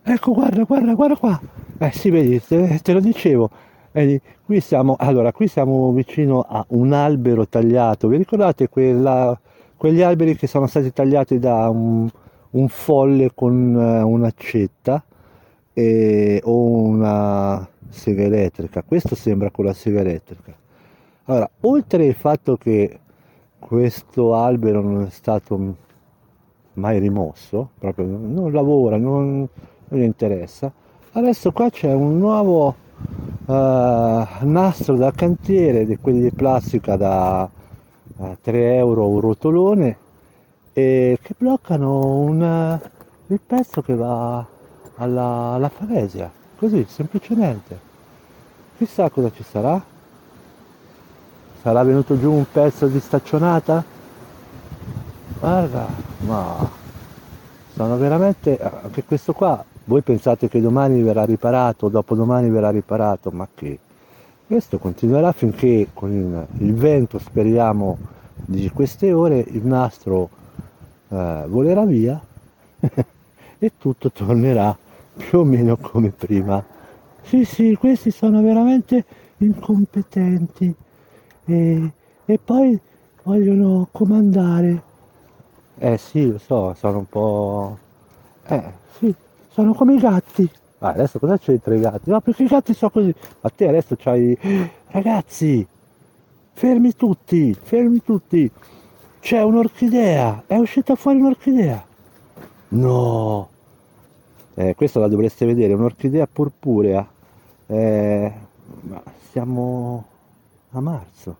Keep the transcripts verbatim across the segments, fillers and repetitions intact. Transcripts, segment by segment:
Ecco, guarda, guarda, guarda qua. Eh sì, vedi, te, te lo dicevo. Vedi, qui siamo, allora, qui siamo vicino a un albero tagliato. Vi ricordate quella- quegli alberi che sono stati tagliati da un, un folle con eh, un'accetta e, o una sega elettrica? Questo sembra con la sega elettrica. Allora, oltre il fatto che questo albero non è stato mai rimosso, proprio non lavora, non, non gli interessa. Adesso qua c'è un nuovo eh, nastro da cantiere, di quelli di plastica da eh, tre euro un rotolone, e che bloccano un, il pezzo che va alla, alla falesia, così semplicemente. Chissà cosa ci sarà. Sarà venuto giù un pezzo di staccionata? Guarda, ma sono veramente, anche questo qua, voi pensate che domani verrà riparato, dopodomani verrà riparato, ma che questo continuerà finché con il, il vento, speriamo, di queste ore, il nastro eh, volerà via e tutto tornerà più o meno come prima. Sì, sì, questi sono veramente incompetenti e, e poi vogliono comandare. Eh sì, lo so, sono un po'. Eh, sì, sono come i gatti. Ah, adesso cosa c'entra i gatti? No, perché i gatti sono così. Ma te adesso c'hai. Ragazzi, fermi tutti, fermi tutti. C'è un'orchidea, è uscita fuori un'orchidea. No, eh, questa la dovreste vedere, un'orchidea purpurea. Eh, ma siamo a marzo.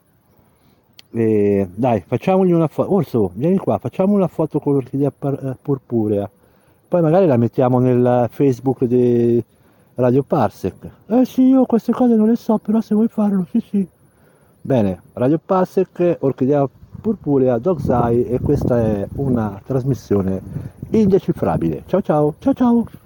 Eh, dai, facciamogli una foto. Orso, vieni qua, facciamo una foto con l'orchidea par- eh, purpurea. Poi magari la mettiamo nel Facebook di Radio Parsec. Eh sì, io queste cose non le so, però se vuoi farlo, sì sì. Bene, Radio Parsec, Orchidea Purpurea, Dog's Eye, e questa è una trasmissione indecifrabile. Ciao ciao, ciao ciao.